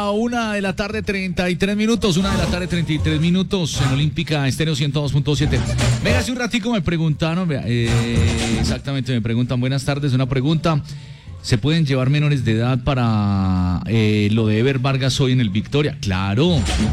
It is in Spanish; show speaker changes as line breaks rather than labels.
la 1:33, 1:33 en Olímpica Estéreo 102.7. Venga, hace un ratico me preguntaron, exactamente, me preguntan, buenas tardes, una pregunta. ¿Se pueden llevar menores de edad para lo de Ever Vargas hoy en el Victoria? Claro.